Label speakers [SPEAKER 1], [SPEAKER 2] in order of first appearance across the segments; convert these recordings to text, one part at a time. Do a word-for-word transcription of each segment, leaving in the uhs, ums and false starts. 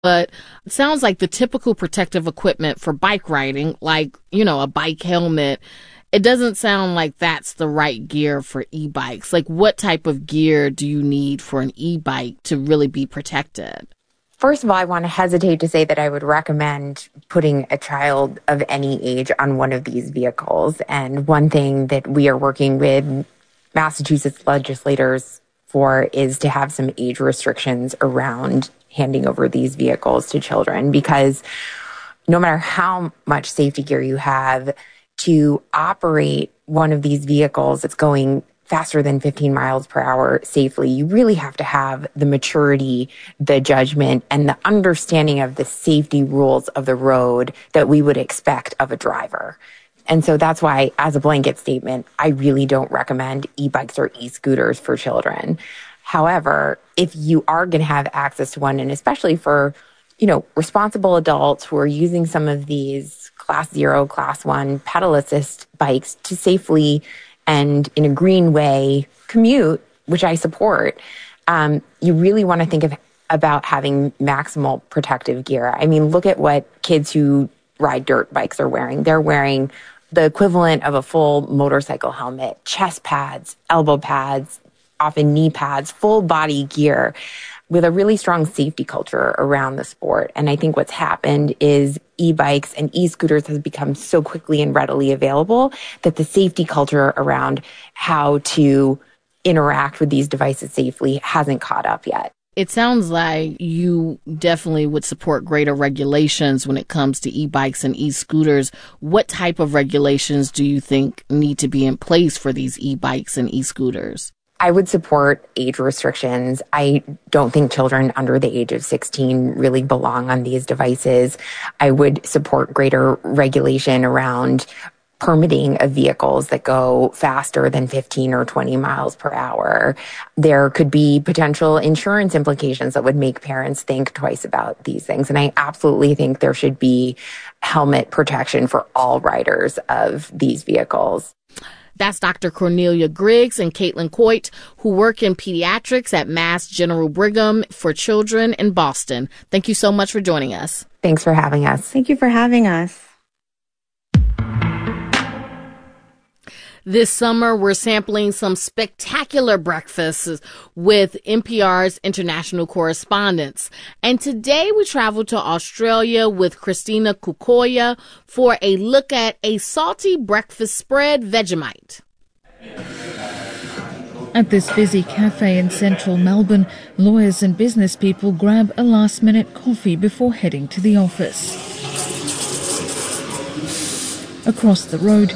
[SPEAKER 1] But it sounds like the typical protective equipment for bike riding, like, you know, a bike helmet, it doesn't sound like that's the right gear for e-bikes. Like, what type of gear do you need for an e-bike to really be protected?
[SPEAKER 2] First of all, I want to hesitate to say that I would recommend putting a child of any age on one of these vehicles. And one thing that we are working with Massachusetts legislators for is to have some age restrictions around handing over these vehicles to children, because no matter how much safety gear you have, to operate one of these vehicles that's going faster than fifteen miles per hour safely, you really have to have the maturity, the judgment, and the understanding of the safety rules of the road that we would expect of a driver. And so that's why, as a blanket statement, I really don't recommend e-bikes or e-scooters for children. However, if you are going to have access to one, and especially for, you know, responsible adults who are using some of these class zero, class one pedal assist bikes to safely and in a green way commute, which I support, um, you really want to think of about having maximal protective gear. I mean, look at what kids who ride dirt bikes are wearing. They're wearing the equivalent of a full motorcycle helmet, chest pads, elbow pads, often knee pads, full body gear with a really strong safety culture around the sport. And I think what's happened is e-bikes and e-scooters has become so quickly and readily available that the safety culture around how to interact with these devices safely hasn't caught up yet.
[SPEAKER 1] It sounds like you definitely would support greater regulations when it comes to e-bikes and e-scooters. What type of regulations do you think need to be in place for these e-bikes and e-scooters?
[SPEAKER 2] I would support age restrictions. I don't think children under the age of sixteen really belong on these devices. I would support greater regulation around permitting of vehicles that go faster than fifteen or twenty miles per hour. There could be potential insurance implications that would make parents think twice about these things. And I absolutely think there should be helmet protection for all riders of these vehicles.
[SPEAKER 1] That's Doctor Cornelia Griggs and Caitlin Coit, who work in pediatrics at Mass General Brigham for Children in Boston. Thank you so much for joining us.
[SPEAKER 2] Thanks for having us.
[SPEAKER 3] Thank you for having us.
[SPEAKER 1] This summer, we're sampling some spectacular breakfasts with N P R's international correspondents. And today we travel to Australia with Christina Kukoya for a look at a salty breakfast spread, Vegemite.
[SPEAKER 4] At this busy cafe in central Melbourne, lawyers and business people grab a last-minute coffee before heading to the office. Across the road,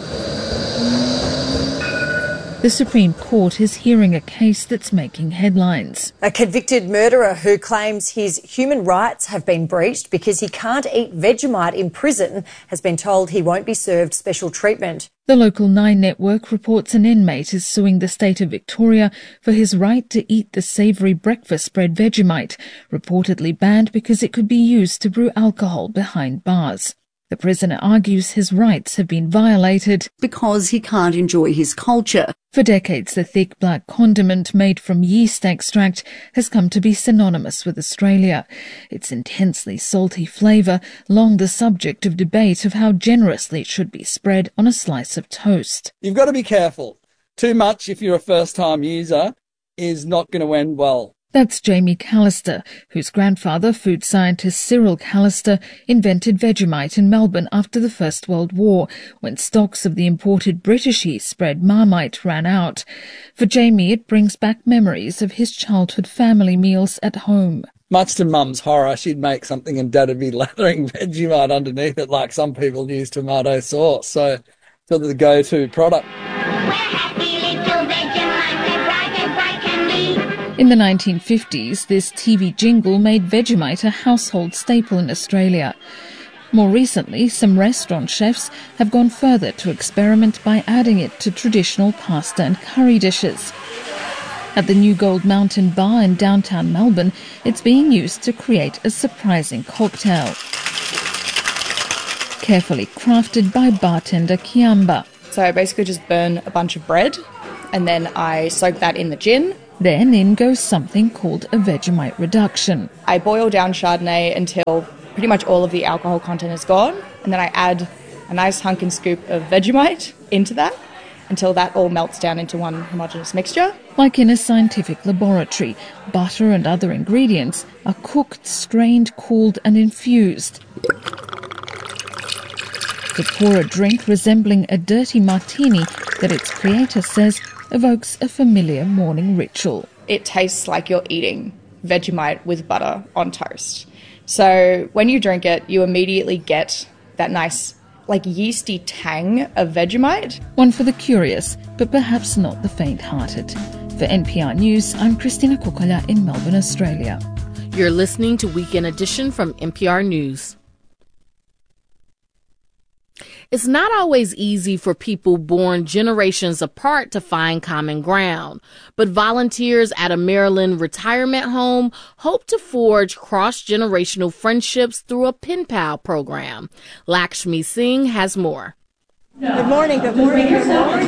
[SPEAKER 4] the Supreme Court is hearing a case that's making headlines.
[SPEAKER 5] A convicted murderer who claims his human rights have been breached because he can't eat Vegemite in prison has been told he won't be served special treatment.
[SPEAKER 4] The local Nine network reports an inmate is suing the state of Victoria for his right to eat the savoury breakfast spread Vegemite, reportedly banned because it could be used to brew alcohol behind bars. The prisoner argues his rights have been violated
[SPEAKER 6] because he can't enjoy his culture.
[SPEAKER 4] For decades, the thick black condiment made from yeast extract has come to be synonymous with Australia. Its intensely salty flavour, long the subject of debate of how generously it should be spread on a slice of toast.
[SPEAKER 7] You've got to be careful. Too much, if you're a first-time user, is not going to end well.
[SPEAKER 4] That's Jamie Callister, whose grandfather, food scientist Cyril Callister, invented Vegemite in Melbourne after the First World War, when stocks of the imported British yeast spread Marmite ran out. For Jamie, it brings back memories of his childhood family meals at home.
[SPEAKER 7] Much to Mum's horror, she'd make something and Dad would be lathering Vegemite underneath it like some people use tomato sauce. So, sort of the go-to product.
[SPEAKER 4] In the nineteen fifties, this T V jingle made Vegemite a household staple in Australia. More recently, some restaurant chefs have gone further to experiment by adding it to traditional pasta and curry dishes. At the New Gold Mountain Bar in downtown Melbourne, it's being used to create a surprising cocktail. Carefully crafted by bartender Kiamba.
[SPEAKER 8] So I basically just burn a bunch of bread and then I soak that in the gin.
[SPEAKER 4] Then in goes something called a Vegemite reduction.
[SPEAKER 3] I boil down Chardonnay until pretty much all of the alcohol content is gone, and then I add a nice hunk and scoop of Vegemite into that until that all melts down into one homogeneous mixture.
[SPEAKER 4] Like in a scientific laboratory, butter and other ingredients are cooked, strained, cooled and infused to pour a drink resembling a dirty martini that its creator says evokes a familiar morning ritual.
[SPEAKER 3] It tastes like you're eating Vegemite with butter on toast. So when you drink it, you immediately get that nice, like, yeasty tang of Vegemite.
[SPEAKER 4] One for the curious, but perhaps not the faint-hearted. For N P R News, I'm Christina Kukola in Melbourne, Australia.
[SPEAKER 1] You're listening to Weekend Edition from N P R News. It's not always easy for people born generations apart to find common ground, but volunteers at a Maryland retirement home hope to forge cross-generational friendships through a pen pal program. Lakshmi Singh has more.
[SPEAKER 8] Good morning, good morning, good morning.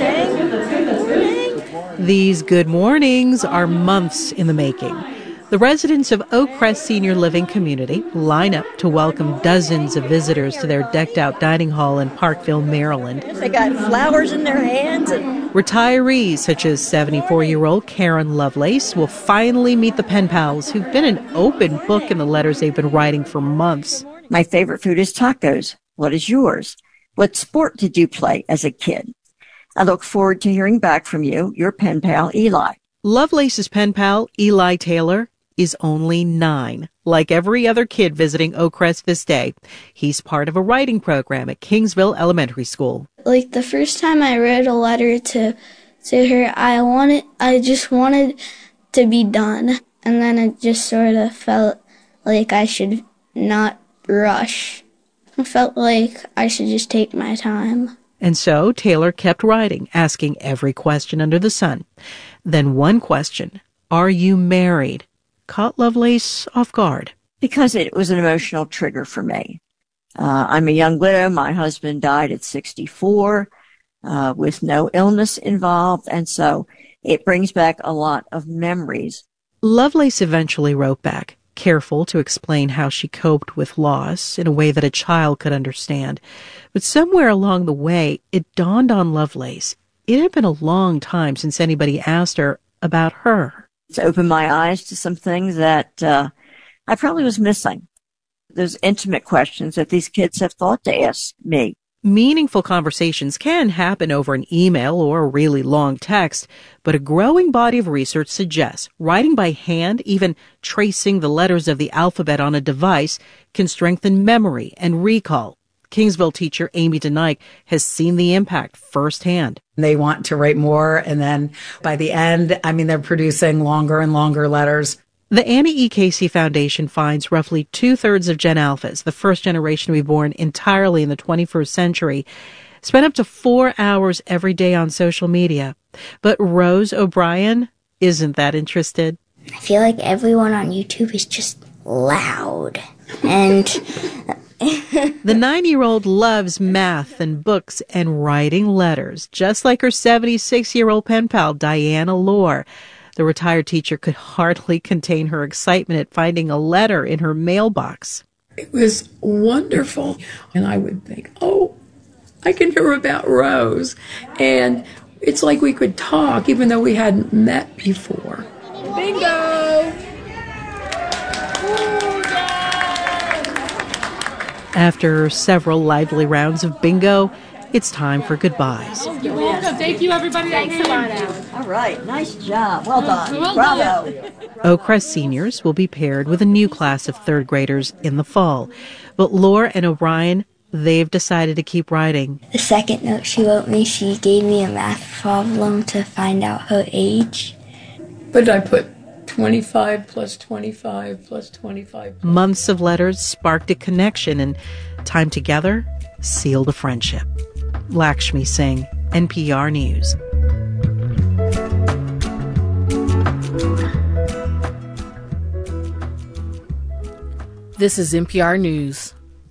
[SPEAKER 8] Good morning.
[SPEAKER 9] These good mornings are months in the making. The residents of Oak Crest Senior Living Community line up to welcome dozens of visitors to their decked-out dining hall in Parkville, Maryland.
[SPEAKER 8] They got flowers in their hands. And
[SPEAKER 9] retirees such as seventy-four-year-old Karen Lovelace will finally meet the pen pals who've been an open book in the letters they've been writing for months.
[SPEAKER 10] My favorite food is tacos. What is yours? What sport did you play as a kid? I look forward to hearing back from you, your pen pal, Eli.
[SPEAKER 9] Lovelace's pen pal, Eli Taylor, is only nine. Like every other kid visiting Oak Crest this day, he's part of a writing program at Kingsville Elementary School.
[SPEAKER 11] Like the first time I wrote a letter to to her, I wanted, I just wanted to be done, and then it just sort of felt like I should not rush. I felt like I should just take my time.
[SPEAKER 9] And so Taylor kept writing, asking every question under the sun. Then one question: are you married? Caught Lovelace off guard.
[SPEAKER 10] Because it was an emotional trigger for me. Uh, I'm a young widow. My husband died at sixty-four uh, with no illness involved, and so it brings back a lot of memories.
[SPEAKER 9] Lovelace eventually wrote back, careful to explain how she coped with loss in a way that a child could understand. But somewhere along the way, it dawned on Lovelace it had been a long time since anybody asked her about her.
[SPEAKER 10] It's opened my eyes to some things that uh, I probably was missing. Those intimate questions that these kids have thought to ask me.
[SPEAKER 9] Meaningful conversations can happen over an email or a really long text, but a growing body of research suggests writing by hand, even tracing the letters of the alphabet on a device, can strengthen memory and recall. Kingsville teacher Amy DeNike has seen the impact firsthand.
[SPEAKER 12] They want to write more, and then by the end, I mean, they're producing longer and longer letters.
[SPEAKER 9] The Annie E. Casey Foundation finds roughly two-thirds of Gen Alphas, the first generation to be born entirely in the twenty-first century, spend up to four hours every day on social media. But Rose O'Brien isn't that interested.
[SPEAKER 11] I feel like everyone on YouTube is just loud, and
[SPEAKER 9] the nine-year-old loves math and books and writing letters, just like her seventy-six-year-old pen pal, Diana Lohr. The retired teacher could hardly contain her excitement at finding a letter in her mailbox.
[SPEAKER 13] It was wonderful. And I would think, oh, I can hear about Rose. And it's like we could talk even though we hadn't met before.
[SPEAKER 8] Bingo!
[SPEAKER 9] After several lively rounds of bingo, it's time for goodbyes.
[SPEAKER 8] You're welcome. Thank you, everybody. Thanks a lot, Alan.
[SPEAKER 10] All right. Nice job. Well done. Well Bravo.
[SPEAKER 9] Done. Oak Crest seniors will be paired with a new class of third graders in the fall. But Laura and O'Brien, they've decided to keep writing.
[SPEAKER 11] The second note she wrote me, she gave me a math problem to find out her age.
[SPEAKER 13] But did I put twenty-five plus twenty-five plus twenty-five. Plus.
[SPEAKER 9] Months of letters sparked a connection, and time together sealed a friendship. Lakshmi Singh, N P R News.
[SPEAKER 1] This is N P R News.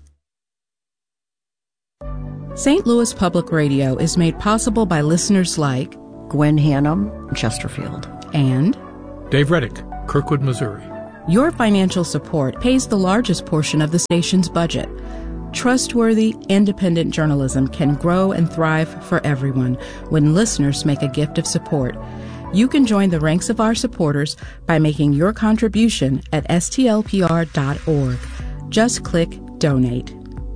[SPEAKER 14] Saint Louis Public Radio is made possible by listeners like
[SPEAKER 15] Gwen Hannum, Chesterfield,
[SPEAKER 14] and
[SPEAKER 15] Dave Reddick, Kirkwood, Missouri.
[SPEAKER 14] Your financial support pays the largest portion of the station's budget. Trustworthy, independent journalism can grow and thrive for everyone when listeners make a gift of support. You can join the ranks of our supporters by making your contribution at S T L P R dot org. Just click Donate.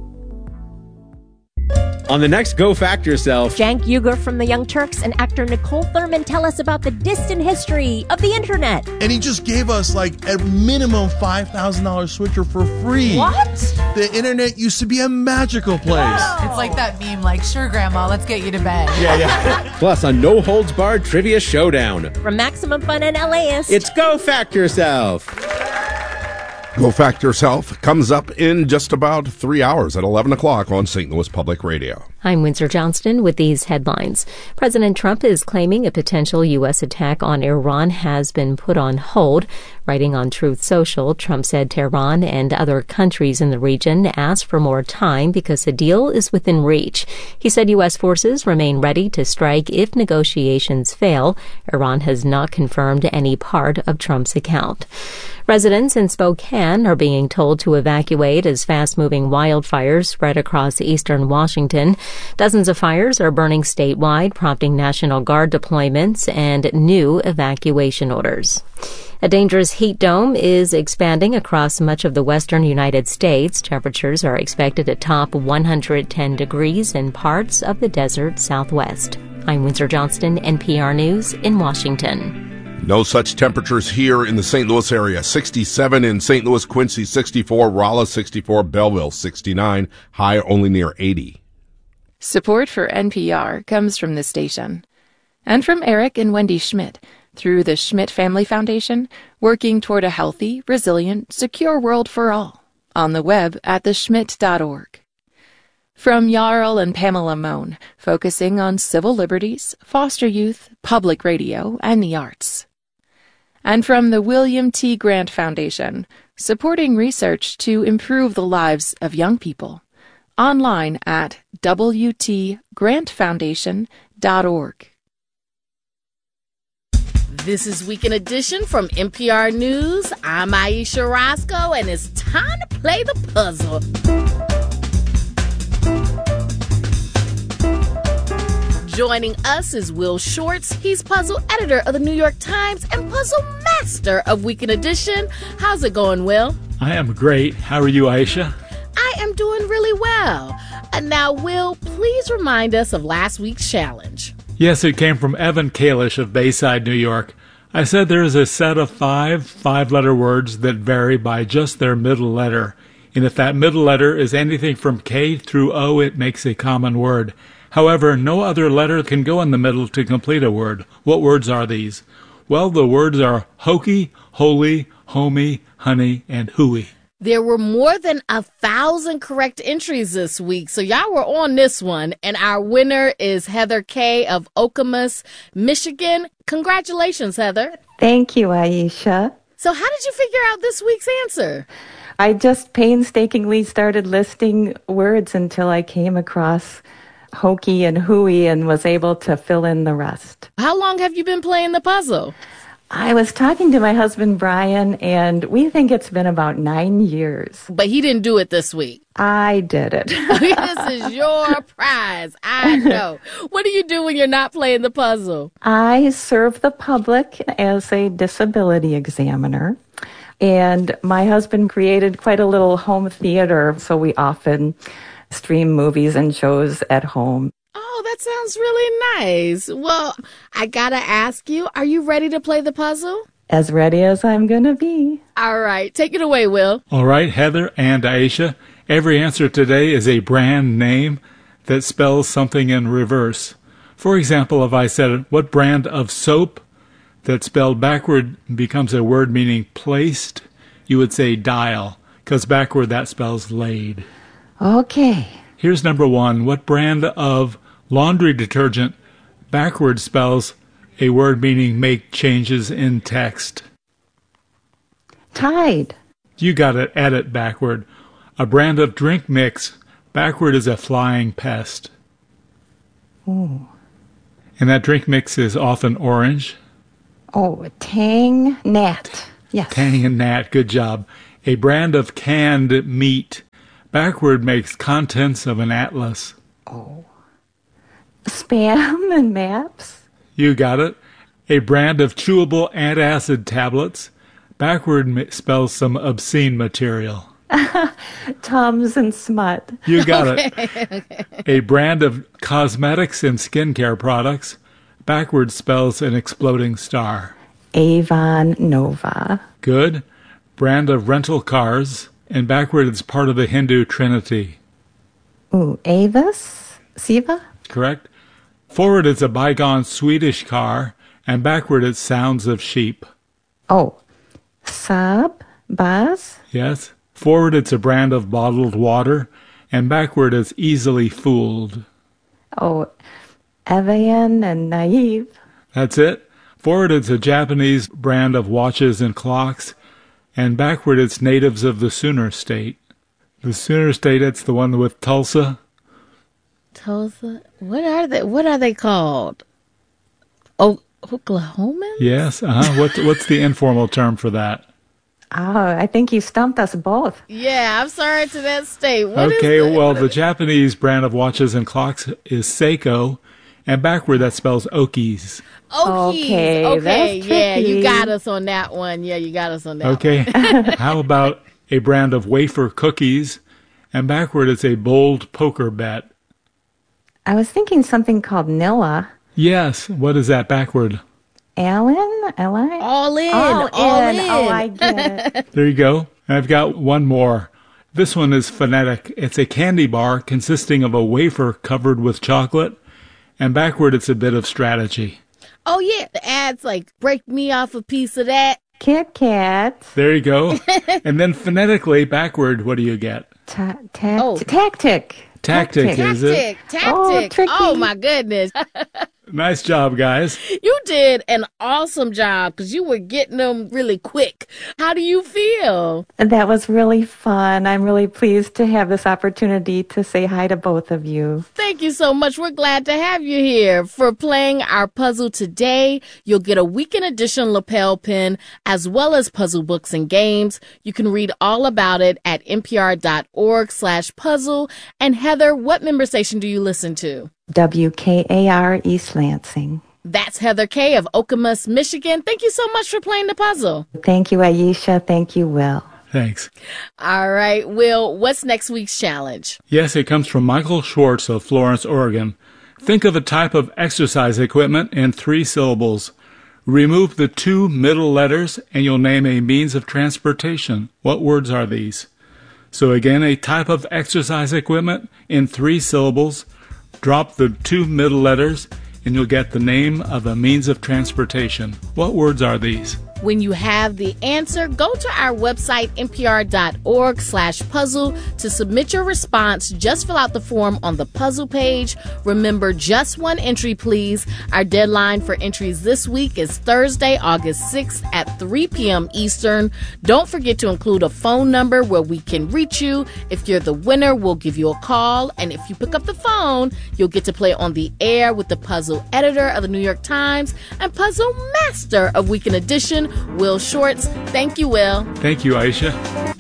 [SPEAKER 16] On the next Go Fact Yourself,
[SPEAKER 17] Cenk Uygur from the Young Turks and actor Nicole Thurman tell us about the distant history of the internet.
[SPEAKER 18] And he just gave us like a minimum five thousand dollars switcher for free.
[SPEAKER 19] What?
[SPEAKER 18] The internet used to be a magical place.
[SPEAKER 19] Oh. It's like that meme, like, sure, Grandma, let's get you to bed.
[SPEAKER 16] Yeah, yeah. Plus, a no-holds-barred trivia showdown.
[SPEAKER 17] From Maximum Fun and L A ist,
[SPEAKER 16] it's Go Fact Yourself.
[SPEAKER 20] Go Fact Yourself comes up in just about three hours at eleven o'clock on Saint Louis Public Radio.
[SPEAKER 21] I'm Windsor Johnston with these headlines. President Trump is claiming a potential U S attack on Iran has been put on hold. Writing on Truth Social, Trump said Tehran and other countries in the region asked for more time because a deal is within reach. He said U S forces remain ready to strike if negotiations fail. Iran has not confirmed any part of Trump's account. Residents in Spokane are being told to evacuate as fast-moving wildfires spread across eastern Washington. Dozens of fires are burning statewide, prompting National Guard deployments and new evacuation orders. A dangerous heat dome is expanding across much of the western United States. Temperatures are expected to top one hundred ten degrees in parts of the desert Southwest. I'm Windsor Johnston, N P R News in Washington.
[SPEAKER 20] No such temperatures here in the Saint Louis area. sixty-seven in Saint Louis, Quincy sixty-four, Rolla sixty-four, Belleville sixty-nine, high only near eighty.
[SPEAKER 22] Support for N P R comes from this station and from Eric and Wendy Schmidt through the Schmidt Family Foundation, working toward a healthy, resilient, secure world for all. On the web at the schmidt dot org. From Jarl and Pamela Mohn, focusing on civil liberties, foster youth, public radio, and the arts. And from the William T. Grant Foundation, supporting research to improve the lives of young people. Online at w t grant foundation dot org.
[SPEAKER 1] This is Weekend Edition from N P R News. I'm Aisha Roscoe, and it's time to play the puzzle. Joining us is Will Shortz. He's puzzle editor of the New York Times and puzzle master of Weekend Edition. How's it going, Will?
[SPEAKER 23] I am great. How are you, Aisha?
[SPEAKER 1] I am doing really well. And now, Will, please remind us of last week's challenge.
[SPEAKER 23] Yes, it came from Evan Kalish of Bayside, New York. I said there is a set of five five-letter words that vary by just their middle letter. And if that middle letter is anything from K through O, it makes a common word. However, no other letter can go in the middle to complete a word. What words are these? Well, the words are hokey, holy, homey, honey, and hooey.
[SPEAKER 1] There were more than a thousand correct entries this week, so y'all were on this one. And our winner is Heather Kay of Okemos, Michigan. Congratulations, Heather.
[SPEAKER 24] Thank you, Aisha.
[SPEAKER 1] So how did you figure out this week's answer?
[SPEAKER 24] I just painstakingly started listing words until I came across hokey and hooey and was able to fill in the rest.
[SPEAKER 1] How long have you been playing the puzzle?
[SPEAKER 24] I was talking to my husband, Brian, and we think it's been about nine years.
[SPEAKER 1] But he didn't do it this week.
[SPEAKER 24] I did it.
[SPEAKER 1] This is your prize. I know. What do you do when you're not playing the puzzle?
[SPEAKER 24] I serve the public as a disability examiner. And my husband created quite a little home theater, so we often stream movies and shows at home.
[SPEAKER 1] Oh, that sounds really nice. Well, I gotta ask you, are you ready to play the puzzle?
[SPEAKER 24] As ready as I'm gonna be.
[SPEAKER 1] All right, take it away, Will.
[SPEAKER 23] All right, Heather and Aisha, every answer today is a brand name that spells something in reverse. For example, if I said, what brand of soap that spelled backward becomes a word meaning placed, you would say dial, because backward that spells laid.
[SPEAKER 24] Okay.
[SPEAKER 23] Here's number one. What brand of laundry detergent backward spells a word meaning make changes in text?
[SPEAKER 24] Tide.
[SPEAKER 23] You got it. Add it backward. A brand of drink mix backward is a flying pest.
[SPEAKER 24] Ooh.
[SPEAKER 23] And that drink mix is often orange.
[SPEAKER 24] Oh, Tang Nat. Yes.
[SPEAKER 23] Tang and Nat, good job. A brand of canned meat. Backward makes contents of an atlas.
[SPEAKER 24] Oh. Spam and maps.
[SPEAKER 23] You got it. A brand of chewable antacid tablets. Backward spells some obscene material.
[SPEAKER 24] Tums and Smut.
[SPEAKER 23] You got
[SPEAKER 24] okay.
[SPEAKER 23] it.
[SPEAKER 24] Okay.
[SPEAKER 23] A brand of cosmetics and skincare products. Backward spells an exploding star.
[SPEAKER 24] Avon Nova.
[SPEAKER 23] Good. Brand of rental cars. And backward it's part of the Hindu trinity.
[SPEAKER 24] Ooh, Avis? Siva?
[SPEAKER 23] Correct. Forward it's a bygone Swedish car. And backward it's sounds of sheep.
[SPEAKER 24] Oh, Sub? Buzz?
[SPEAKER 23] Yes. Forward it's a brand of bottled water. And backward it's easily fooled.
[SPEAKER 24] Oh, Evian and Naive.
[SPEAKER 23] That's it. Forward it's a Japanese brand of watches and clocks. And backward it's natives of the Sooner State. The Sooner State, it's the one with Tulsa.
[SPEAKER 1] Tulsa? What are they? What are they called? Oh, Oklahomans?
[SPEAKER 23] Yes. Uh-huh. What's, what's the informal term for that?
[SPEAKER 24] Oh, I think you stumped us both.
[SPEAKER 1] Yeah, I'm sorry to that state. What
[SPEAKER 23] okay,
[SPEAKER 1] is the,
[SPEAKER 23] well, the Japanese brand of watches and clocks is Seiko, and backward that spells Okies.
[SPEAKER 1] Okies.
[SPEAKER 24] Okay,
[SPEAKER 1] okay,
[SPEAKER 24] that's
[SPEAKER 1] yeah, you
[SPEAKER 24] tricky.
[SPEAKER 1] got us on that one. Yeah, you got us on that
[SPEAKER 23] Okay.
[SPEAKER 1] one.
[SPEAKER 23] How about a brand of wafer cookies, and backward it's a bold poker bet?
[SPEAKER 24] I was thinking something called Nilla.
[SPEAKER 23] Yes. What is that backward?
[SPEAKER 24] Alan? L I?
[SPEAKER 1] All in.
[SPEAKER 24] All,
[SPEAKER 1] all
[SPEAKER 24] in.
[SPEAKER 1] in.
[SPEAKER 24] Oh, I get it.
[SPEAKER 23] There you go. And I've got one more. This one is phonetic. It's a candy bar consisting of a wafer covered with chocolate, and backward it's a bit of strategy.
[SPEAKER 1] Oh, yeah. The ads like, break me off a piece of that.
[SPEAKER 24] Kit Kat.
[SPEAKER 23] There you go. And then phonetically, backward, what do you get?
[SPEAKER 24] Ta- ta-
[SPEAKER 1] Oh.
[SPEAKER 24] Tactic.
[SPEAKER 23] Tactic, is it?
[SPEAKER 1] Tactic. Tactic.
[SPEAKER 24] Oh, tricky.
[SPEAKER 1] Oh, my goodness.
[SPEAKER 23] Nice job, guys.
[SPEAKER 1] You did an awesome job because you were getting them really quick. How do you feel?
[SPEAKER 24] That was really fun. I'm really pleased to have this opportunity to say hi to both of you.
[SPEAKER 1] Thank you so much. We're glad to have you here. For playing our puzzle today, you'll get a weekend edition lapel pin as well as puzzle books and games. You can read all about it at npr.org slash puzzle. And Heather, what member station do you listen to?
[SPEAKER 24] W K A R East Lansing.
[SPEAKER 1] That's Heather Kay of Okemos, Michigan. Thank you so much for playing the puzzle.
[SPEAKER 24] Thank you, Aisha. Thank you, Will.
[SPEAKER 23] Thanks.
[SPEAKER 1] All right, Will, what's next week's challenge?
[SPEAKER 23] Yes, it comes from Michael Schwartz of Florence, Oregon. Think of a type of exercise equipment in three syllables. Remove the two middle letters and you'll name a means of transportation. What words are these? So again, a type of exercise equipment in three syllables. Drop the two middle letters and you'll get the name of a means of transportation. What words are these?
[SPEAKER 1] When you have the answer, go to our website, npr.org slash puzzle to submit your response. Just fill out the form on the puzzle page. Remember, just one entry, please. Our deadline for entries this week is Thursday, August sixth at three p.m. Eastern. Don't forget to include a phone number where we can reach you. If you're the winner, we'll give you a call. And if you pick up the phone, you'll get to play on the air with the puzzle editor of the New York Times and puzzle master of Weekend Edition, Will Shortz. Thank you, Will.
[SPEAKER 23] Thank you, Aisha.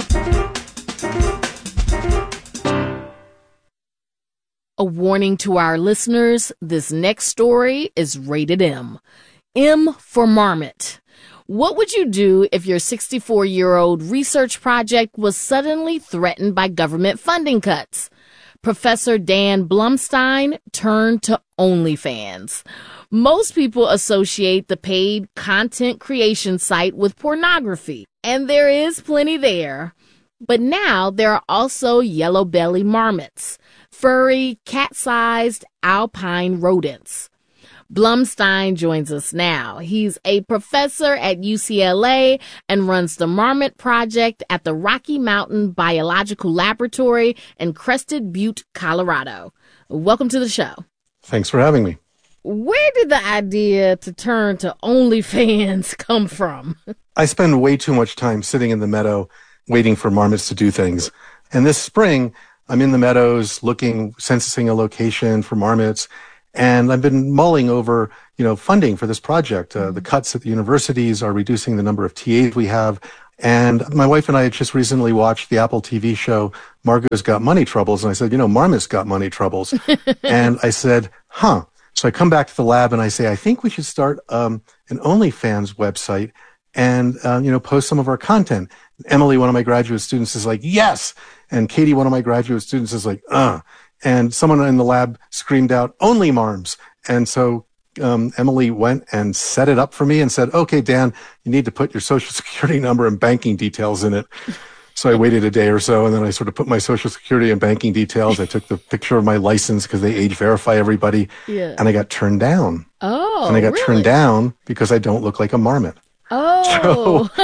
[SPEAKER 1] A warning to our listeners, this next story is rated M. M for Marmot. What would you do if your sixty-four-year-old research project was suddenly threatened by government funding cuts? Professor Dan Blumstein turned to OnlyFans. Most people associate the paid content creation site with pornography, and there is plenty there. But now there are also yellow belly marmots, furry, cat-sized alpine rodents. Blumstein joins us now. He's a professor at U C L A and runs the Marmot Project at the Rocky Mountain Biological Laboratory in Crested Butte, Colorado. Welcome to the show.
[SPEAKER 2] Thanks for having me.
[SPEAKER 1] Where did the idea to turn to OnlyFans come from?
[SPEAKER 2] I spend way too much time sitting in the meadow waiting for marmots to do things. And this spring, I'm in the meadows looking, censusing a location for marmots, And I've been mulling over, you know, funding for this project. Uh, the cuts at the universities are reducing the number of T As we have. And my wife and I had just recently watched the Apple T V show, Margot's Got Money Troubles. And I said, you know, Marmot's got money troubles. And I said, huh. So I come back to the lab and I say, I think we should start um, an OnlyFans website and, uh, you know, post some of our content. Emily, one of my graduate students, is like, yes. And Katie, one of my graduate students, is like, uh. And someone in the lab screamed out, only Marms. And so um, Emily went and set it up for me and said, okay, Dan, you need to put your social security number and banking details in it. So I waited a day or so, and then I sort of put my social security and banking details. I took the picture of my license because they age verify everybody.
[SPEAKER 1] Yeah.
[SPEAKER 2] And I got turned down.
[SPEAKER 1] Oh,
[SPEAKER 2] And I got
[SPEAKER 1] really?
[SPEAKER 2] turned down because I don't look like a marmot.
[SPEAKER 1] Oh.
[SPEAKER 2] So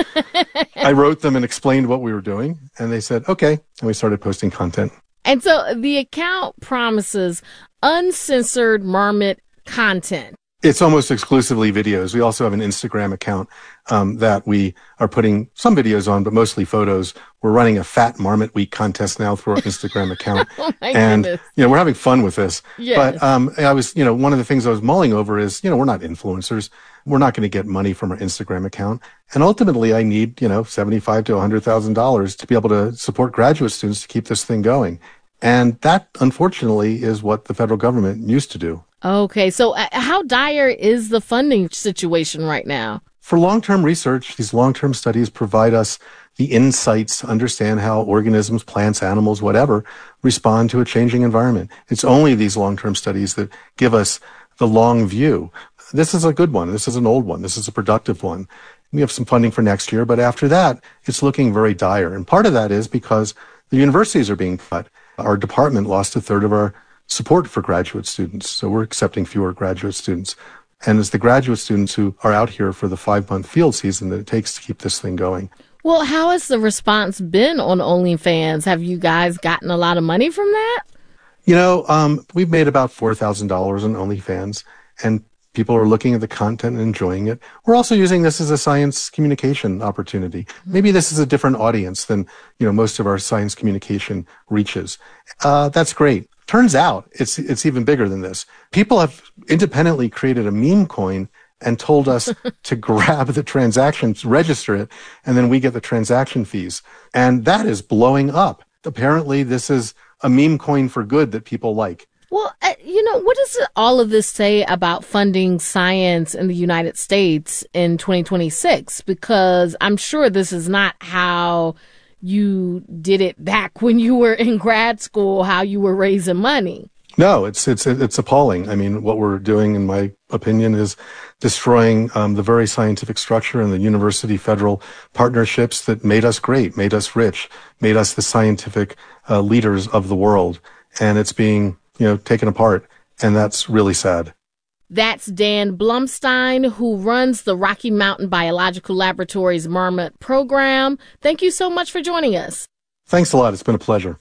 [SPEAKER 2] I wrote them and explained what we were doing, and they said, okay. And we started posting content.
[SPEAKER 1] And so the account promises uncensored Marmot content.
[SPEAKER 2] It's almost exclusively videos. We also have an Instagram account um, that we are putting some videos on, but mostly photos. We're running a Fat Marmot Week contest now through our Instagram account.
[SPEAKER 1] Oh my
[SPEAKER 2] and,
[SPEAKER 1] goodness.
[SPEAKER 2] you know, we're having fun with this.
[SPEAKER 1] Yes.
[SPEAKER 2] But um, I was, you know, one of the things I was mulling over is, you know, we're not influencers. We're not going to get money from our Instagram account. And ultimately, I need, you know, seventy-five thousand to one hundred thousand dollars to be able to support graduate students to keep this thing going. And that, unfortunately, is what the federal government used to do.
[SPEAKER 1] Okay, so uh, how dire is the funding situation right now?
[SPEAKER 2] For long-term research, these long-term studies provide us the insights to understand how organisms, plants, animals, whatever, respond to a changing environment. It's only these long-term studies that give us the long view. This is a good one. This is an old one. This is a productive one. We have some funding for next year, but after that, it's looking very dire. And part of that is because the universities are being cut. Our department lost a third of our support for graduate students, so we're accepting fewer graduate students. And it's the graduate students who are out here for the five-month field season that it takes to keep this thing going.
[SPEAKER 1] Well, how has the response been on OnlyFans? Have you guys gotten a lot of money from that?
[SPEAKER 2] You know, um, we've made about four thousand dollars on OnlyFans, and people are looking at the content and enjoying it. We're also using this as a science communication opportunity. Mm-hmm. Maybe this is a different audience than, you know, most of our science communication reaches. Uh, that's great. Turns out it's it's even bigger than this. People have independently created a meme coin and told us to grab the transactions, register it, and then we get the transaction fees. And that is blowing up. Apparently, this is a meme coin for good that people like.
[SPEAKER 1] Well, uh, you know, what does all of this say about funding science in the United States in twenty twenty-six? Because I'm sure this is not how you did it back when you were in grad school, how you were raising money.
[SPEAKER 2] No, it's it's it's appalling. I mean, what we're doing, in my opinion, is destroying um, the very scientific structure and the university federal partnerships that made us great, made us rich, made us the scientific uh, leaders of the world. And it's being, you know, taken apart. And that's really sad.
[SPEAKER 1] That's Dan Blumstein, who runs the Rocky Mountain Biological Laboratories Marmot program. Thank you so much for joining us.
[SPEAKER 2] Thanks a lot. It's been a pleasure.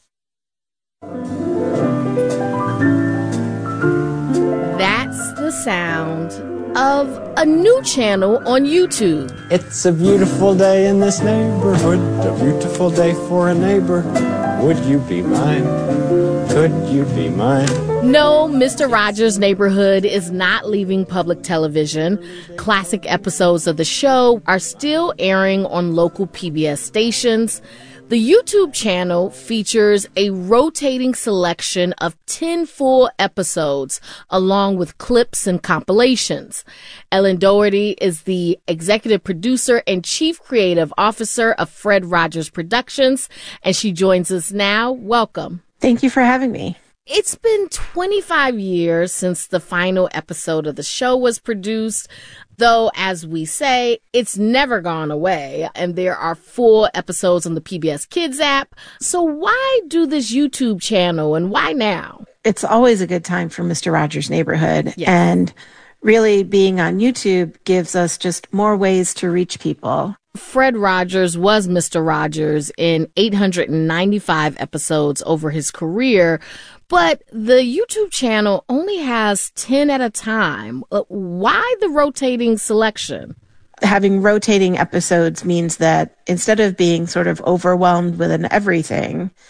[SPEAKER 1] That's the sound of a new channel on YouTube.
[SPEAKER 3] It's a beautiful day in this neighborhood, a beautiful day for a neighbor. Would you be mine? Could you be mine?
[SPEAKER 1] No, Mister Rogers' Neighborhood is not leaving public television. Classic episodes of the show are still airing on local P B S stations. The YouTube channel features a rotating selection of ten full episodes, along with clips and compilations. Ellen Doherty is the executive producer and chief creative officer of Fred Rogers Productions, and she joins us now. Welcome.
[SPEAKER 5] Thank you for having me.
[SPEAKER 1] It's been twenty-five years since the final episode of the show was produced, though, as we say, it's never gone away, and there are full episodes on the P B S Kids app. So why do this YouTube channel, and why now?
[SPEAKER 5] It's always a good time for Mister Rogers' Neighborhood,
[SPEAKER 1] Yes.
[SPEAKER 5] and really being on YouTube gives us just more ways to reach people.
[SPEAKER 1] Fred Rogers was Mister Rogers in eight hundred ninety-five episodes over his career, but the YouTube channel only has ten at a time. Uh, Why the rotating selection?
[SPEAKER 5] Having rotating episodes means that instead of being sort of overwhelmed with an everything,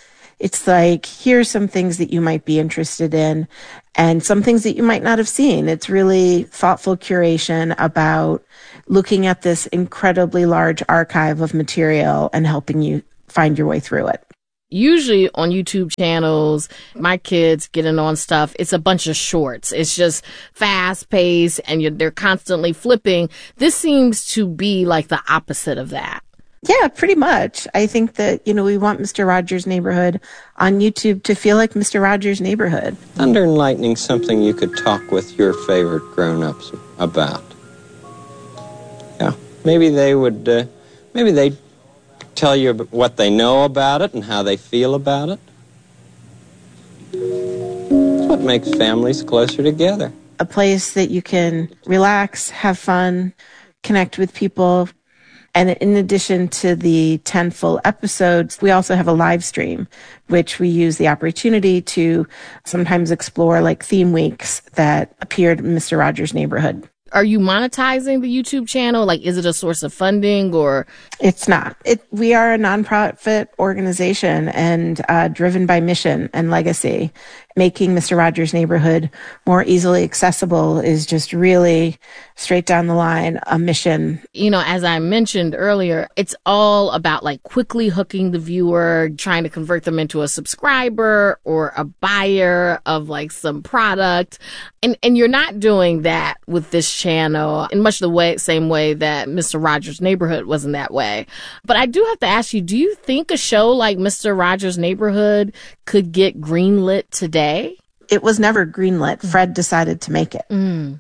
[SPEAKER 5] It's like, here's some things that you might be interested in and some things that you might not have seen. It's really thoughtful curation about looking at this incredibly large archive of material and helping you find your way through it.
[SPEAKER 1] Usually on YouTube channels, my kids getting on stuff, it's a bunch of shorts. It's just fast paced and you're, they're constantly flipping. This seems to be like the opposite of that.
[SPEAKER 5] Yeah, pretty much. I think that, you know, we want Mister Rogers' Neighborhood on YouTube to feel like Mister Rogers' Neighborhood.
[SPEAKER 3] Thunder and lightning, something you could talk with your favorite grown-ups about. Yeah, maybe they would, uh, maybe they'd tell you what they know about it and how they feel about it. It's what makes families closer together.
[SPEAKER 5] A place that you can relax, have fun, connect with people. And in addition to the ten full episodes, we also have a live stream, which we use the opportunity to sometimes explore like theme weeks that appeared in Mister Rogers' Neighborhood.
[SPEAKER 1] Are you monetizing the YouTube channel? Like, is it a source of funding or?
[SPEAKER 5] It's not. It, we are a nonprofit organization and uh, driven by mission and legacy. Making Mister Rogers' Neighborhood more easily accessible is just really straight down the line a mission.
[SPEAKER 1] You know, as I mentioned earlier, it's all about like quickly hooking the viewer, trying to convert them into a subscriber or a buyer of like some product. And and you're not doing that with this channel in much the way same way that Mister Rogers' Neighborhood wasn't that way. But I do have to ask you, do you think a show like Mister Rogers' Neighborhood could get greenlit today?
[SPEAKER 5] It was never greenlit. Mm. Fred decided to make it.
[SPEAKER 1] Mm.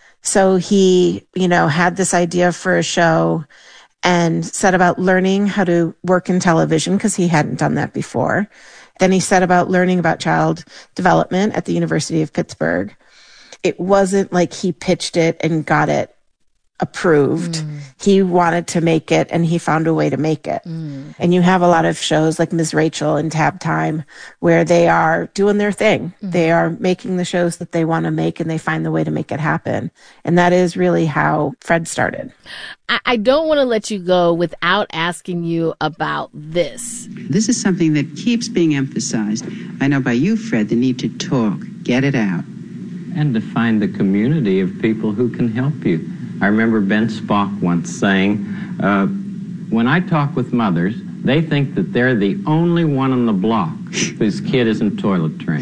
[SPEAKER 5] So he, you know, had this idea for a show and set about learning how to work in television because he hadn't done that before. Then he set about learning about child development at the University of Pittsburgh. It wasn't like he pitched it and got it approved. Mm. He wanted to make it and he found a way to make it. Mm. And you have a lot of shows like Miz Rachel and Tab Time where they are doing their thing. Mm. They are making the shows that they want to make and they find the way to make it happen. And that is really how Fred started.
[SPEAKER 1] I, I don't want to let you go without asking you about this.
[SPEAKER 4] This is something that keeps being emphasized. I know by you, Fred, the need to talk, get it out.
[SPEAKER 3] And to find the community of people who can help you. I remember Ben Spock once saying, uh, when I talk with mothers, they think that they're the only one on the block whose kid isn't toilet trained.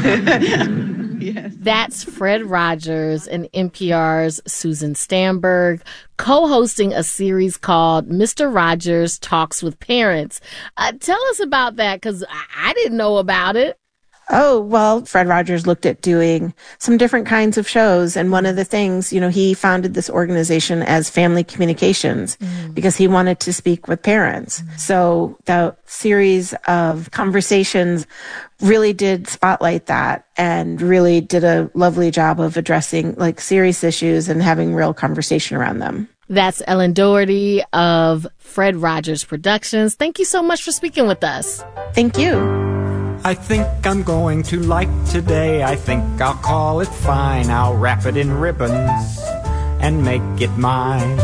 [SPEAKER 1] Yes. That's Fred Rogers and N P R's Susan Stamberg co-hosting a series called Mister Rogers Talks with Parents. Uh, tell us about that, because I didn't know about it.
[SPEAKER 5] Oh, well, Fred Rogers looked at doing some different kinds of shows. And one of the things, you know, he founded this organization as Family Communications mm. because he wanted to speak with parents. Mm. So the series of conversations really did spotlight that and really did a lovely job of addressing like serious issues and having real conversation around them.
[SPEAKER 1] That's Ellen Doherty of Fred Rogers Productions. Thank you so much for speaking with us.
[SPEAKER 5] Thank you.
[SPEAKER 6] I think I'm going to like today. I think I'll call it fine. I'll wrap it in ribbons and make it mine.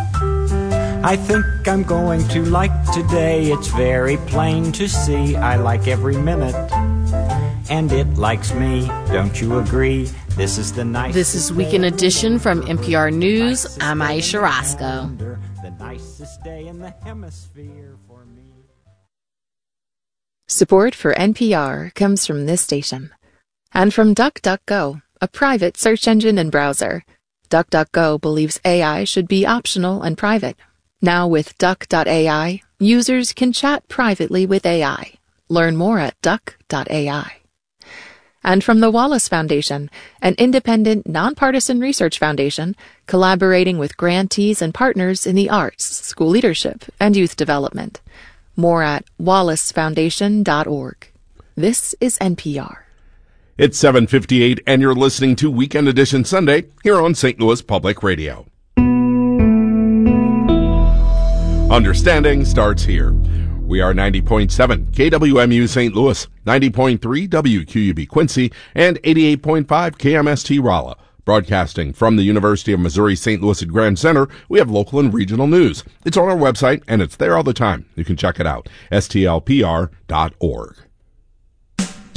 [SPEAKER 6] I think I'm going to like today. It's very plain to see. I like every minute and it likes me. Don't you agree? This is the nicest.
[SPEAKER 1] This is Weekend Edition from N P R News. I'm Aisha Roscoe.
[SPEAKER 6] The nicest day in the hemisphere for me.
[SPEAKER 22] Support for N P R comes from this station and from DuckDuckGo, a private search engine and browser. DuckDuckGo believes A I should be optional and private. Now with Duck dot A I, users can chat privately with A I. Learn more at Duck dot A I. And from the Wallace Foundation, an independent, nonpartisan research foundation collaborating with grantees and partners in the arts, school leadership, and youth development. More at wallace foundation dot org. This is N P R.
[SPEAKER 20] It's seven fifty-eight, and you're listening to Weekend Edition Sunday here on Saint Louis Public Radio. Understanding starts here. We are ninety point seven K W M U Saint Louis, ninety point three W Q U B Quincy, and eighty-eight point five K M S T Rolla. Broadcasting from the University of Missouri Saint Louis at Grand Center, we have local and regional news. It's on our website, and it's there all the time. You can check it out, S T L P R dot org.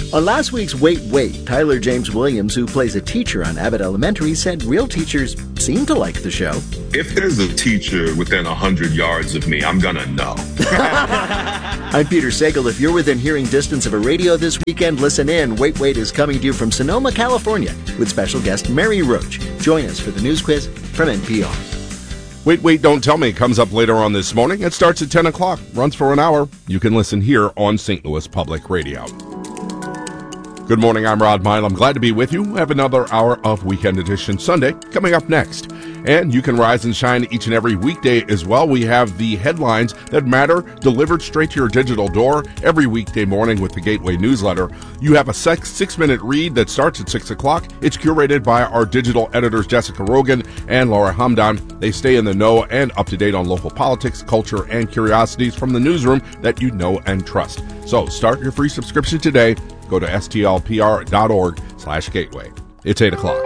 [SPEAKER 7] On last week's Wait, Wait, Tyler James Williams, who plays a teacher on Abbott Elementary, said real teachers seem to like the show.
[SPEAKER 8] If there's a teacher within one hundred yards of me, I'm gonna know.
[SPEAKER 7] I'm Peter Sagal. If you're within hearing distance of a radio this weekend, listen in. Wait, Wait is coming to you from Sonoma, California, with special guest Mary Roach. Join us for the news quiz from N P R.
[SPEAKER 20] Wait, Wait, Don't Tell Me comes up later on this morning. It starts at ten o'clock, runs for an hour. You can listen here on Saint Louis Public Radio. Good morning, I'm Rod Mile. I'm glad to be with you. We have another hour of Weekend Edition Sunday coming up next. And you can rise and shine each and every weekday as well. We have the headlines that matter delivered straight to your digital door every weekday morning with the Gateway newsletter. You have a six, six-minute read that starts at six o'clock. It's curated by our digital editors Jessica Rogan and Laura Hamdan. They stay in the know and up to date on local politics, culture, and curiosities from the newsroom that you know and trust. So start your free subscription today. Go to stlpr.org slash gateway. It's eight o'clock.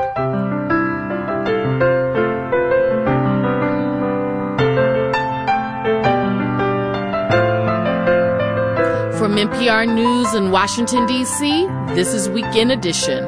[SPEAKER 1] From N P R News in Washington, D C, this is Weekend Edition.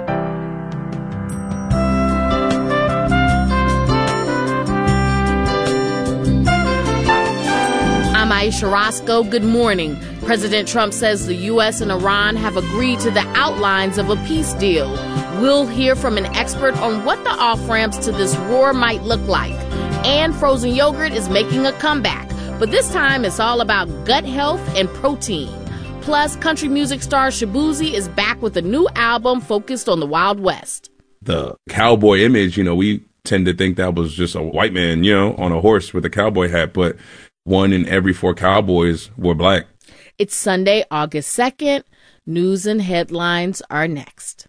[SPEAKER 1] I'm Aisha Roscoe. Good morning. President Trump says the U S and Iran have agreed to the outlines of a peace deal. We'll hear from an expert on what the off-ramps to this war might look like. And frozen yogurt is making a comeback. But this time it's all about gut health and protein. Plus, country music star Shabuzi is back with a new album focused on the Wild West.
[SPEAKER 10] The cowboy image, you know, we tend to think that was just a white man, you know, on a horse with a cowboy hat, but one in every four cowboys were black.
[SPEAKER 1] It's Sunday, August second. News and headlines are next.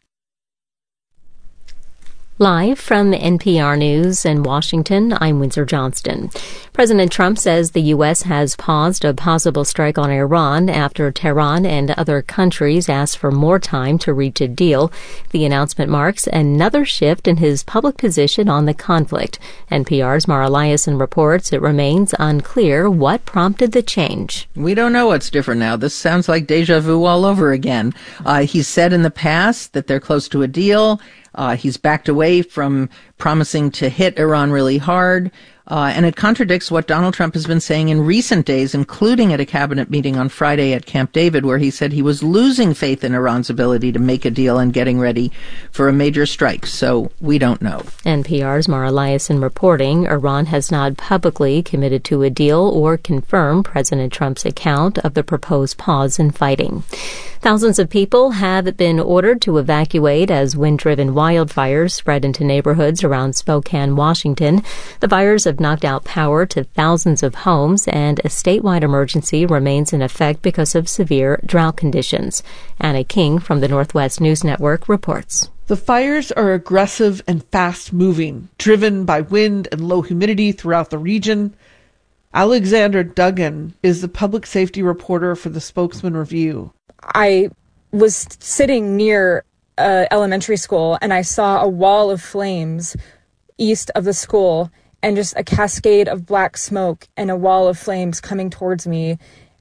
[SPEAKER 21] Live from N P R News in Washington, I'm Windsor Johnston. President Trump says the U S has paused a possible strike on Iran after Tehran and other countries asked for more time to reach a deal. The announcement marks another shift in his public position on the conflict. N P R's Mara Liasson reports it remains unclear what prompted the change.
[SPEAKER 12] We don't know what's different now. This sounds like deja vu all over again. Uh, he's said in the past that they're close to a deal. Uh, he's backed away from promising to hit Iran really hard. Uh, and it contradicts what Donald Trump has been saying in recent days, including at a cabinet meeting on Friday at Camp David, where he said he was losing faith in Iran's ability to make a deal and getting ready for a major strike. So we don't know.
[SPEAKER 21] N P R's Mara Liasson reporting Iran has not publicly committed to a deal or confirmed President Trump's account of the proposed pause in fighting. Thousands of people have been ordered to evacuate as wind-driven wildfires spread into neighborhoods around Spokane, Washington. The fires have knocked out power to thousands of homes, and a statewide emergency remains in effect because of severe drought conditions. Anna King from the Northwest News Network reports.
[SPEAKER 25] The fires are aggressive and fast-moving, driven by wind and low humidity throughout the region. Alexandra Duggan is the public safety reporter for the Spokesman Review.
[SPEAKER 26] I was sitting near uh, elementary school and I saw a wall of flames east of the school and just a cascade of black smoke and a wall of flames coming towards me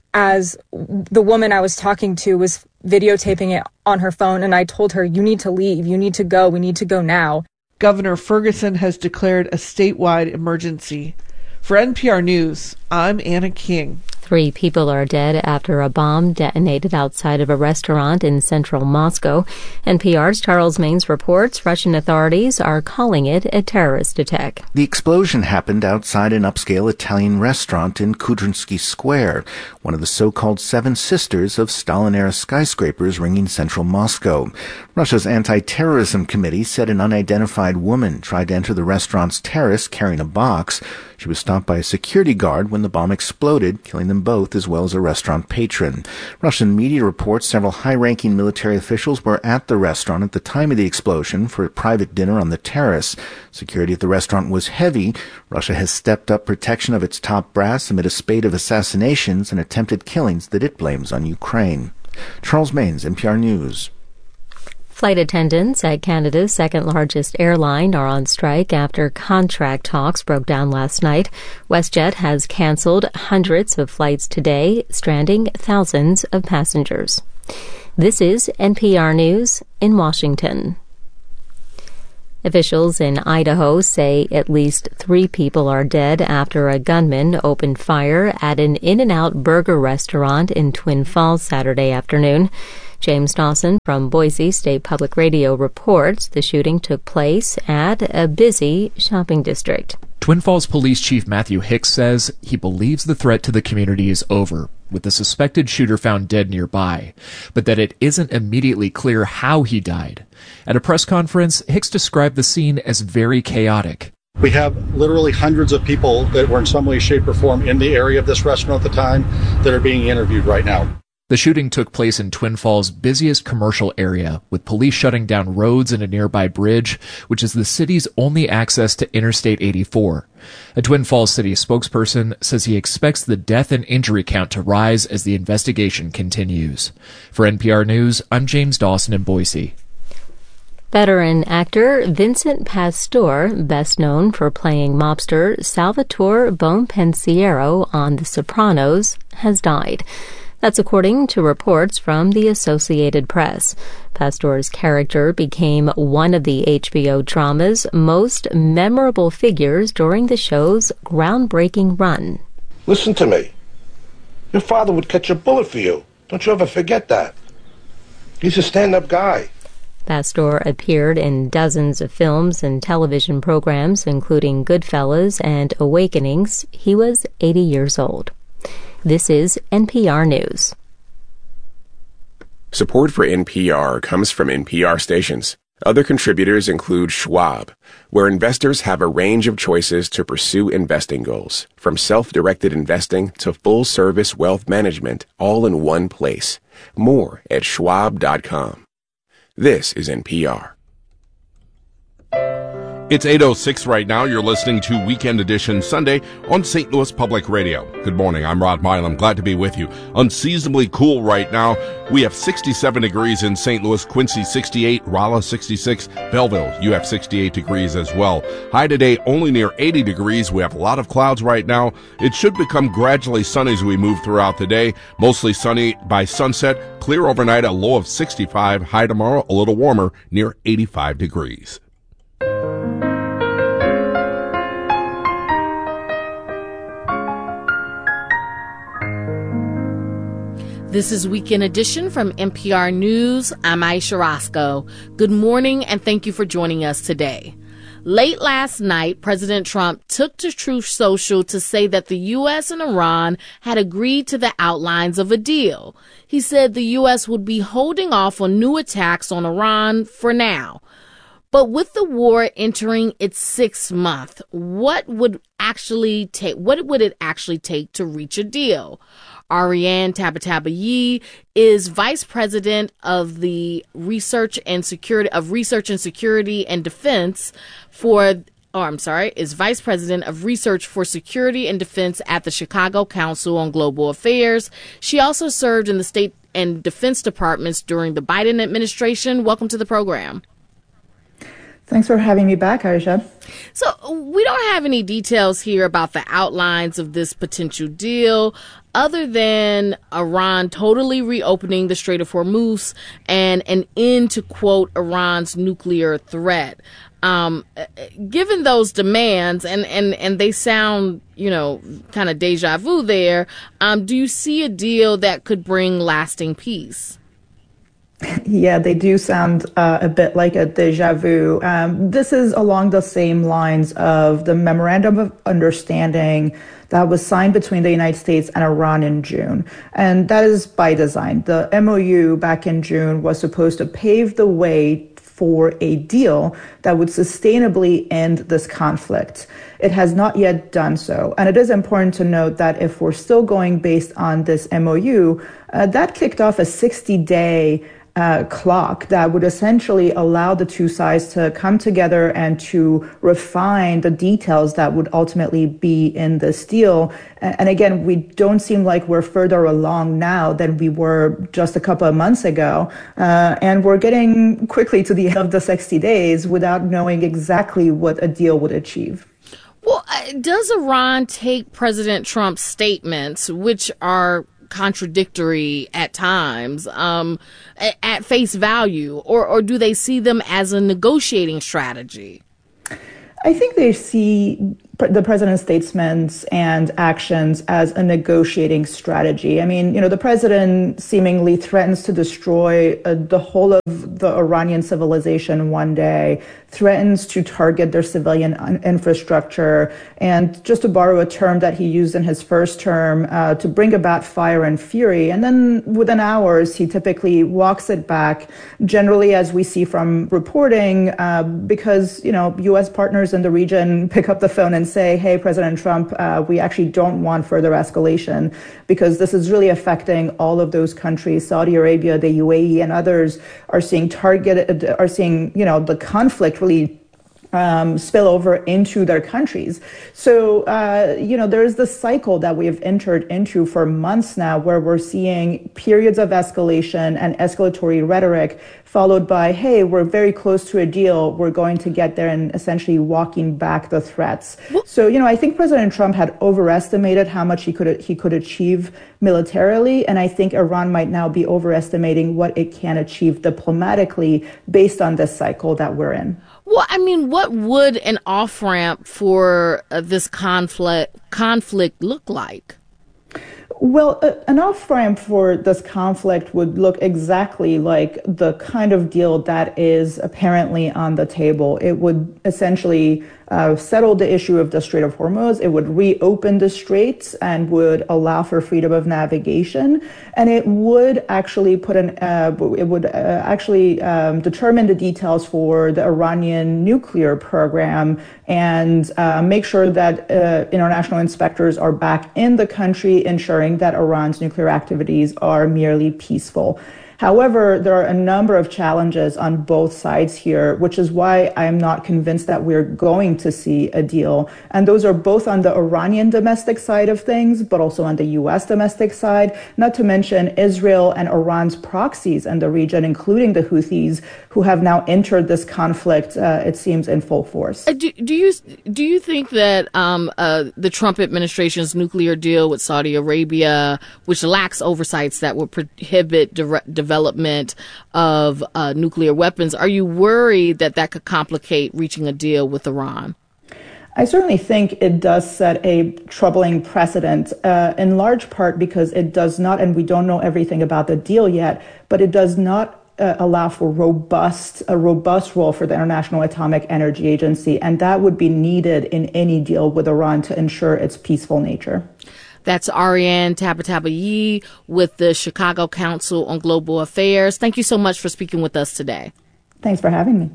[SPEAKER 26] as the woman I was talking to was videotaping it on her phone, and I told her, you need to leave, you need to go, we need to go now.
[SPEAKER 25] Governor Ferguson has declared a statewide emergency. For N P R News, I'm Anna King.
[SPEAKER 21] Three people are dead after a bomb detonated outside of a restaurant in central Moscow. N P R's Charles Maines reports Russian authorities are calling it a terrorist attack.
[SPEAKER 27] The explosion happened outside an upscale Italian restaurant in Kudrynsky Square, one of the so-called Seven Sisters of Stalin-era skyscrapers ringing central Moscow. Russia's anti-terrorism committee said an unidentified woman tried to enter the restaurant's terrace carrying a box. She was stopped by a security guard when the bomb exploded, killing them both as well as a restaurant patron. Russian media reports several high-ranking military officials were at the restaurant at the time of the explosion for a private dinner on the terrace. Security at the restaurant was heavy. Russia has stepped up protection of its top brass amid a spate of assassinations and attempted killings that it blames on Ukraine. Charles Maines, N P R News.
[SPEAKER 21] Flight attendants at Canada's second-largest airline are on strike after contract talks broke down last night. WestJet has canceled hundreds of flights today, stranding thousands of passengers. This is N P R News in Washington. Officials in Idaho say at least three people are dead after a gunman opened fire at an In-N-Out burger restaurant in Twin Falls Saturday afternoon. James Dawson from Boise State Public Radio reports the shooting took place at a busy shopping district.
[SPEAKER 9] Twin Falls Police Chief Matthew Hicks says he believes the threat to the community is over, with the suspected shooter found dead nearby, but that it isn't immediately clear how he died. At a press conference, Hicks described the scene as very chaotic.
[SPEAKER 11] We have literally hundreds of people that were in some way, shape, or form in the area of this restaurant at the time that are being interviewed right now.
[SPEAKER 9] The shooting took place in Twin Falls' busiest commercial area, with police shutting down roads and a nearby bridge, which is the city's only access to Interstate eighty-four. A Twin Falls city spokesperson says he expects the death and injury count to rise as the investigation continues. For N P R News, I'm James Dawson in Boise.
[SPEAKER 21] Veteran actor Vincent Pastore, best known for playing mobster Salvatore Bonpensiero on The Sopranos, has died. That's according to reports from the Associated Press. Pastore's character became one of the H B O drama's most memorable figures during the show's groundbreaking run.
[SPEAKER 13] Listen to me. Your father would catch a bullet for you. Don't you ever forget that. He's a stand-up guy.
[SPEAKER 21] Pastore appeared in dozens of films and television programs, including Goodfellas and Awakenings. He was eighty years old. This is N P R News.
[SPEAKER 14] Support for N P R comes from N P R stations. Other contributors include Schwab, where investors have a range of choices to pursue investing goals, from self-directed investing to full-service wealth management, all in one place. More at schwab dot com. This is N P R.
[SPEAKER 20] It's eight oh six right now. You're listening to Weekend Edition Sunday on Saint Louis Public Radio. Good morning. I'm Rod Milam. Glad to be with you. Unseasonably cool right now. We have sixty-seven degrees in Saint Louis, Quincy sixty-eight, Rolla sixty-six, Belleville, you have sixty-eight degrees as well. High today only near eighty degrees. We have a lot of clouds right now. It should become gradually sunny as we move throughout the day. Mostly sunny by sunset. Clear overnight, a low of sixty-five. High tomorrow, a little warmer, near eighty-five degrees.
[SPEAKER 1] This is Weekend Edition from N P R News. I'm Aisha Roscoe. Good morning and thank you for joining us today. Late last night, President Trump took to Truth Social to say that the U S and Iran had agreed to the outlines of a deal. He said the U S would be holding off on new attacks on Iran for now. But with the war entering its sixth month, what would actually take, what would it actually take to reach a deal? Ariane Tabatabai is vice president of the research and security of research and security and defense for, oh, I'm sorry, is vice president of research for security and defense at the Chicago Council on Global Affairs. She also served in the state and defense departments during the Biden administration. Welcome to the program.
[SPEAKER 15] Thanks for having me back, Aisha.
[SPEAKER 1] So we don't have any details here about the outlines of this potential deal other than Iran totally reopening the Strait of Hormuz and an end to, quote, Iran's nuclear threat. Um, given those demands, and, and, and they sound, you know, kind of deja vu there, um, do you see a deal that could bring lasting peace?
[SPEAKER 15] Yeah, they do sound uh, a bit like a deja vu. Um, this is along the same lines of the Memorandum of Understanding that was signed between the United States and Iran in June. And that is by design. The M O U back in June was supposed to pave the way for a deal that would sustainably end this conflict. It has not yet done so. And it is important to note that if we're still going based on this M O U, uh, that kicked off a sixty-day Uh, clock that would essentially allow the two sides to come together and to refine the details that would ultimately be in this deal. And again, we don't seem like we're further along now than we were just a couple of months ago. Uh, and we're getting quickly to the end of the sixty days without knowing exactly what a deal would achieve.
[SPEAKER 1] Well, uh, does Iran take President Trump's statements, which are contradictory at times, um, at, at face value, or, or do they see them as a negotiating strategy?
[SPEAKER 15] I think they see the president's statements and actions as a negotiating strategy. I mean, you know, the president seemingly threatens to destroy uh, the whole of the Iranian civilization one day, threatens to target their civilian infrastructure, and just to borrow a term that he used in his first term, uh, to bring about fire and fury. And then within hours, he typically walks it back, generally, as we see from reporting, uh, because, you know, U S partners in the region pick up the phone and say, hey, President Trump, uh, we actually don't want further escalation because this is really affecting all of those countries. Saudi Arabia, the U A E, and others are seeing targeted, are seeing, you know, the conflict really Um, spill over into their countries. So, uh, you know, there's this cycle that we have entered into for months now where we're seeing periods of escalation and escalatory rhetoric followed by, hey, we're very close to a deal, we're going to get there, and essentially walking back the threats. So, you know, I think President Trump had overestimated how much he could he could achieve militarily, and I think Iran might now be overestimating what it can achieve diplomatically based on this cycle that we're in.
[SPEAKER 1] Well, I mean, what would an off-ramp for uh, this conflict conflict look like?
[SPEAKER 15] Well, uh, an off-ramp for this conflict would look exactly like the kind of deal that is apparently on the table. It would essentially uh, settle the issue of the Strait of Hormuz. It would reopen the straits and would allow for freedom of navigation. And it would actually put an, uh, it would uh, actually um, determine the details for the Iranian nuclear program and uh, make sure that uh, international inspectors are back in the country, ensuring that Iran's nuclear activities are merely peaceful. However, there are a number of challenges on both sides here, which is why I am not convinced that we're going to see a deal. And those are both on the Iranian domestic side of things, but also on the U S domestic side, not to mention Israel and Iran's proxies in the region, including the Houthis, who have now entered this conflict, uh, it seems, in full force.
[SPEAKER 1] Uh, do, do you do you think that um, uh, the Trump administration's nuclear deal with Saudi Arabia, which lacks oversights that would prohibit direct development of uh, nuclear weapons, are you worried that that could complicate reaching a deal with Iran?
[SPEAKER 15] I certainly think it does set a troubling precedent, uh, in large part because it does not, and we don't know everything about the deal yet, but it does not uh, allow for robust, a robust role for the International Atomic Energy Agency, and that would be needed in any deal with Iran to ensure its peaceful nature.
[SPEAKER 1] That's Ariane Tabatabai with the Chicago Council on Global Affairs. Thank you so much for speaking with us today.
[SPEAKER 15] Thanks for having me.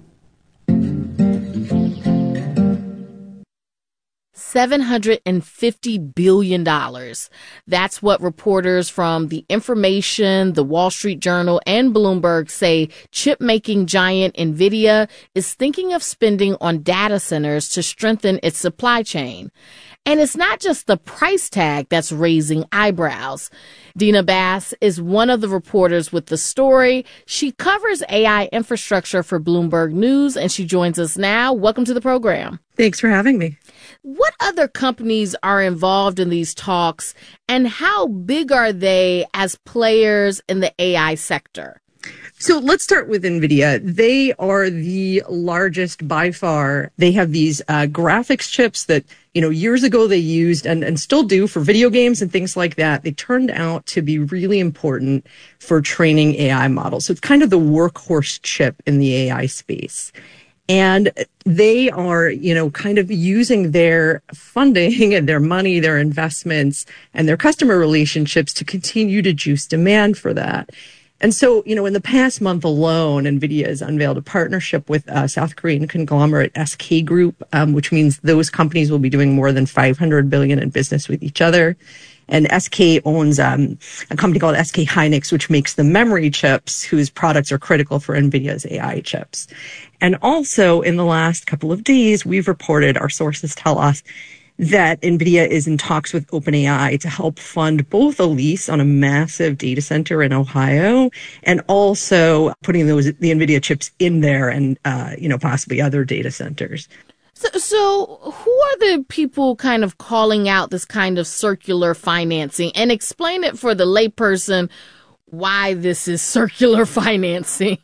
[SPEAKER 1] seven hundred fifty billion dollars. That's what reporters from The Information, The Wall Street Journal, and Bloomberg say chip-making giant NVIDIA is thinking of spending on data centers to strengthen its supply chain. And it's not just the price tag that's raising eyebrows. Dina Bass is one of the reporters with the story. She covers A I infrastructure for Bloomberg News, and she joins us now. Welcome to the program.
[SPEAKER 2] Thanks for having me.
[SPEAKER 1] What other companies are involved in these talks, and how big are they as players in the A I sector?
[SPEAKER 2] So let's start with NVIDIA. They are the largest by far. They have these uh, graphics chips that, you know, years ago they used and, and still do for video games and things like that. They turned out to be really important for training A I models. So it's kind of the workhorse chip in the A I space. And they are, you know, kind of using their funding and their money, their investments, and their customer relationships to continue to juice demand for that. And so, you know, in the past month alone, NVIDIA has unveiled a partnership with uh, South Korean conglomerate S K Group, um, which means those companies will be doing more than five hundred billion dollars in business with each other. And S K owns um, a company called S K Hynix, which makes the memory chips whose products are critical for NVIDIA's A I chips. And also, in the last couple of days, we've reported, our sources tell us, that NVIDIA is in talks with OpenAI to help fund both a lease on a massive data center in Ohio and also putting those the NVIDIA chips in there and, uh, you know, possibly other data centers.
[SPEAKER 1] So, so who are the people kind of calling out this kind of circular financing? And explain it for the layperson why this is circular financing.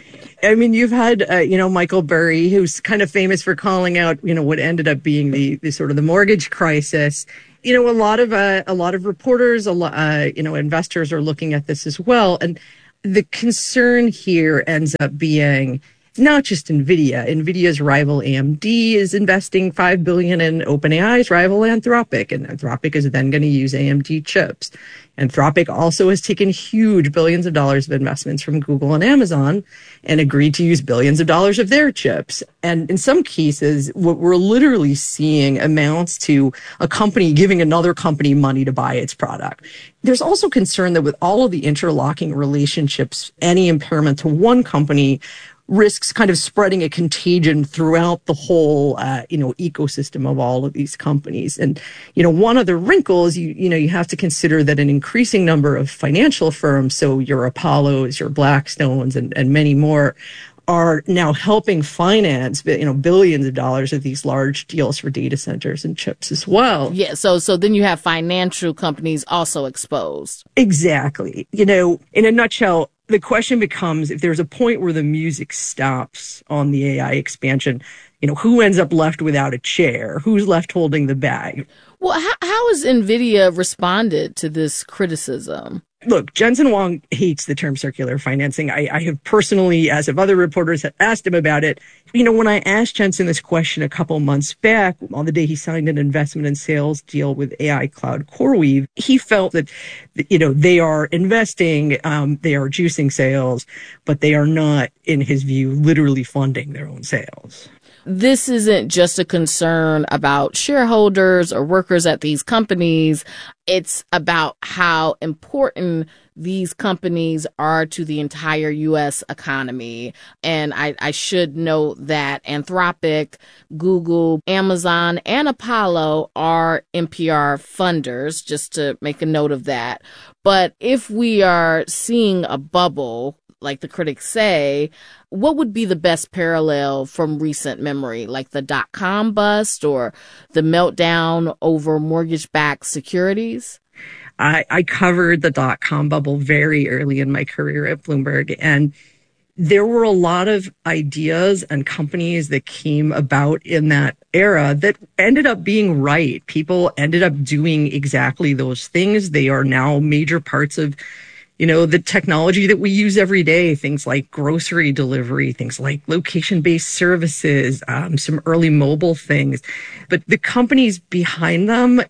[SPEAKER 2] I mean, you've had, uh, you know, Michael Burry, who's kind of famous for calling out, you know, what ended up being the, the sort of the mortgage crisis. You know, a lot of uh, a lot of reporters, a lot, uh, you know, investors are looking at this as well. And the concern here ends up being not just NVIDIA. NVIDIA's rival A M D is investing five billion dollars in OpenAI's rival Anthropic, and Anthropic is then going to use A M D chips. Anthropic also has taken huge billions of dollars of investments from Google and Amazon and agreed to use billions of dollars of their chips. And in some cases, what we're literally seeing amounts to a company giving another company money to buy its product. There's also concern that with all of the interlocking relationships, any impairment to one company risks kind of spreading a contagion throughout the whole, uh, you know, ecosystem of all of these companies. And, you know, one of the wrinkles, you, you know, you have to consider that an increasing number of financial firms, so your Apollos, your Blackstones, and, and many more, are now helping finance, you know, billions of dollars of these large deals for data centers and chips as well.
[SPEAKER 1] Yeah. So, so then you have financial companies also exposed.
[SPEAKER 2] Exactly. You know, in a nutshell, the question becomes, if there's a point where the music stops on the A I expansion, you know, who ends up left without a chair? Who's left holding the bag?
[SPEAKER 1] Well, how, how has NVIDIA responded to this criticism?
[SPEAKER 2] Look, Jensen Huang hates the term circular financing. I, I have personally, as have other reporters, have asked him about it. You know, when I asked Jensen this question a couple months back, on the day he signed an investment and sales deal with A I Cloud CoreWeave, he felt that, you know, they are investing, um, they are juicing sales, but they are not, in his view, literally funding their own sales.
[SPEAKER 1] This isn't just a concern about shareholders or workers at these companies. It's about how important these companies are to the entire U S economy. And I, I should note that Anthropic, Google, Amazon, and Apollo are N P R funders, just to make a note of that. But if we are seeing a bubble, like the critics say, what would be the best parallel from recent memory, like the dot-com bust or the meltdown over mortgage-backed securities?
[SPEAKER 2] I, I covered the dot-com bubble very early in my career at Bloomberg, and there were a lot of ideas and companies that came about in that era that ended up being right. People ended up doing exactly those things. They are now major parts of, you know, the technology that we use every day, things like grocery delivery, things like location-based services, um, some early mobile things. But the companies behind them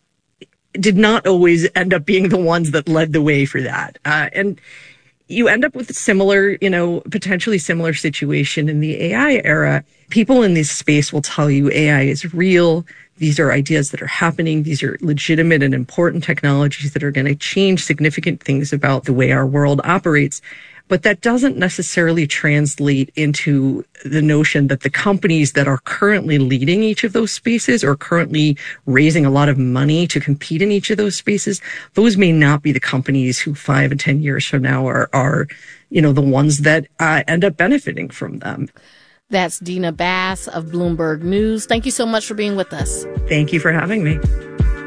[SPEAKER 2] did not always end up being the ones that led the way for that. Uh, and you end up with a similar, you know, potentially similar situation in the A I era. People in this space will tell you A I is real. These are ideas that are happening. These are legitimate and important technologies that are going to change significant things about the way our world operates. But that doesn't necessarily translate into the notion that the companies that are currently leading each of those spaces or currently raising a lot of money to compete in each of those spaces, those may not be the companies who five and ten years from now are, are you know, the ones that uh, end up benefiting from them.
[SPEAKER 1] That's Dina Bass of Bloomberg News. Thank you so much for being with us.
[SPEAKER 2] Thank you for having me.